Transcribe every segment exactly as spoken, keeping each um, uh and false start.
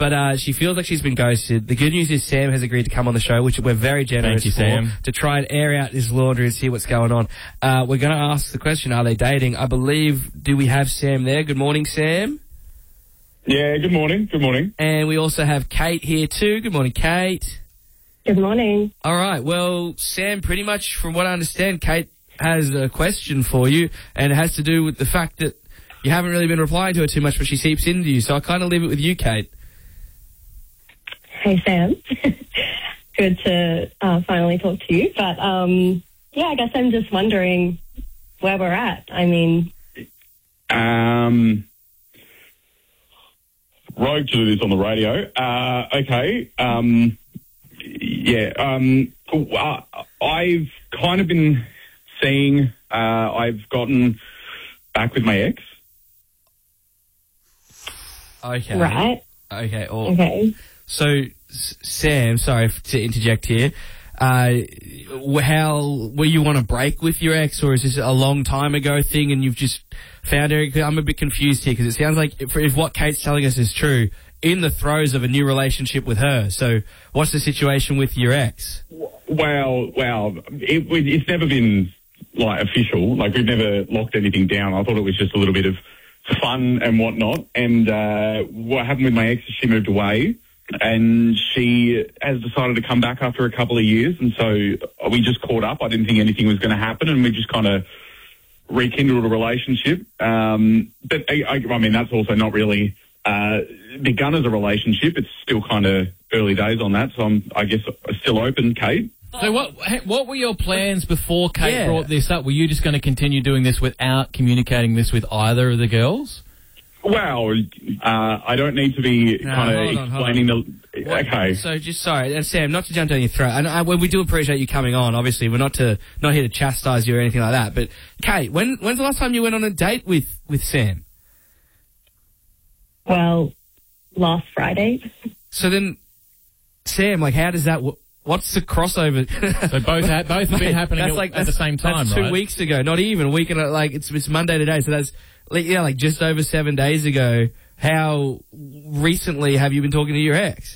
but uh, she feels like she's been ghosted. The good news is Sam has agreed to come on the show, which we're very generous Thank you, for, Sam. to try and air out his laundry and see what's going on. Uh, we're going to ask the question, are they dating? I believe, do we have Sam there? Good morning, Sam. Yeah, good morning. Good morning. And we also have Kate here too. Good morning, Kate. Good morning. All right. Well, Sam, pretty much from what I understand, Kate has a question for you, and it has to do with the fact that you haven't really been replying to her too much, but she seeps into you. So I kind of leave it with you, Kate. Hey, Sam. Good to uh, finally talk to you. But, um, yeah, I guess I'm just wondering where we're at. I mean... Um... Rogue to do this on the radio. Uh, okay. Um, yeah. Um, uh, I've kind of been seeing, uh, I've gotten back with my ex. Okay. Right. Okay. Or, Okay. So, S- Sam, sorry f- to interject here. Uh, w- how, were you on a break with your ex, or is this a long time ago thing and you've just found her? 'Cause I'm a bit confused here because it sounds like if, if what Kate's telling us is true, in the throes of a new relationship with her. So what's the situation with your ex? Well, well, it, it's never been like official. Like we've never locked anything down. I thought it was just a little bit of fun and whatnot. And uh, what happened with my ex is she moved away. And she has decided to come back after a couple of years, and so we just caught up. I didn't think anything was going to happen, and we just kind of rekindled a relationship. Um, but, I, I, I mean, that's also not really uh, begun as a relationship. It's still kind of early days on that, so I'm, I guess, still open, Kate. So what what were your plans before Kate Yeah. brought this up? Were you just going to continue doing this without communicating this with either of the girls? Well, uh, I don't need to be No, kind hold of on, hold explaining the... What- Okay. So just sorry, and Sam, not to jump down your throat. And I, well, we do appreciate you coming on. Obviously, we're not to not here to chastise you or anything like that. But Kate, when when's the last time you went on a date with with Sam? Well, last Friday. So then, Sam, like, how does that? w- What's the crossover? So both ha- both have been Mate, happening that's at, like, at the that's- same time, that's two right? weeks ago, not even a week and a, like it's it's Monday today, so that's like, yeah, like just over seven days ago. How recently have you been talking to your ex?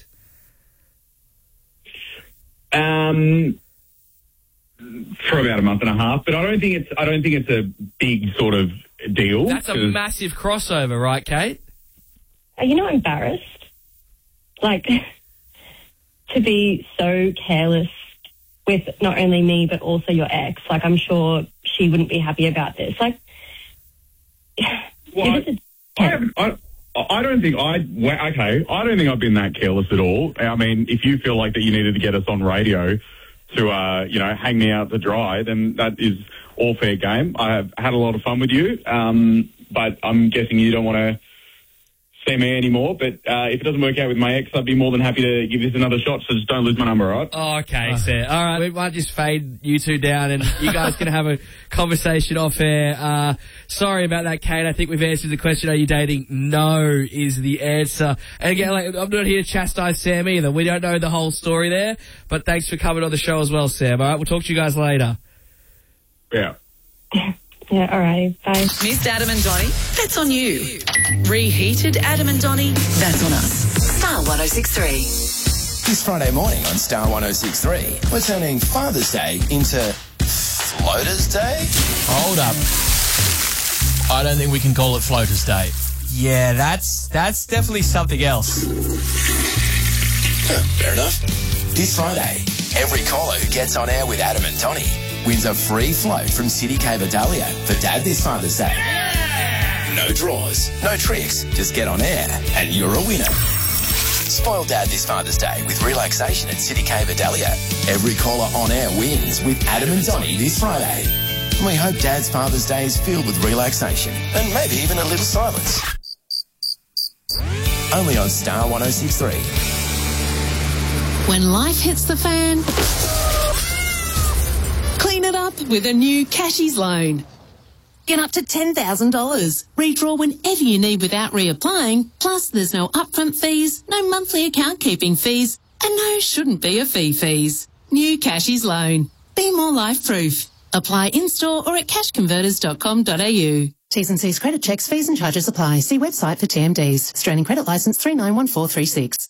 Um, for about a month and a half, but I don't think it's I don't think it's a big sort of deal. That's a 'cause- massive crossover, right, Kate? Are you not embarrassed? Like, to be so careless with not only me, but also your ex. Like, I'm sure she wouldn't be happy about this. Like, Well, you're just a- I, haven't- I, I don't think I. Well, okay, I don't think I've been that careless at all. I mean, if you feel like that you needed to get us on radio to, uh, you know, hang me out to dry, then that is all fair game. I have had a lot of fun with you, um, but I'm guessing you don't want to see me anymore. But uh, if it doesn't work out with my ex, I'd be more than happy to give this another shot. So just don't lose my number, all right? Oh, okay, Sam. All right, we might just fade you two down, and you guys can have a conversation off air. Uh, sorry about that, Kate. I think we've answered the question. Are you dating? No is the answer. And again, like, I'm not here to chastise Sam either. We don't know the whole story there, but thanks for coming on the show as well, Sam. All right, we'll talk to you guys later. Yeah. yeah, all right, bye. Missed Adam and Donnie? That's on you. Reheated Adam and Donnie? That's on us. Star one oh six three. This Friday morning on Star one oh six three, we're turning Father's Day into Floaters Day? Hold up. I don't think we can call it Floaters Day. Yeah, that's that's definitely something else. Huh, fair enough. This Friday, every caller who gets on air with Adam and Donnie wins a free float from City Cave Adalia for Dad this Father's Day. No draws, no tricks, just get on air and you're a winner. Spoil Dad this Father's Day with relaxation at City Cave Adalia. Every caller on air wins with Adam and Donnie this Friday. And we hope Dad's Father's Day is filled with relaxation and maybe even a little silence. Only on Star one oh six three. When life hits the fan, clean it up with a new Cashies loan. Get up to ten thousand dollars. Redraw whenever you need without reapplying. Plus, there's no upfront fees, no monthly account keeping fees, and no shouldn't be a fee fees. New Cashies loan. Be more life proof. Apply in-store or at cash converters dot com dot a u. T's and C's credit checks, fees and charges apply. See website for T M Ds. Australian credit licence three nine one four three six.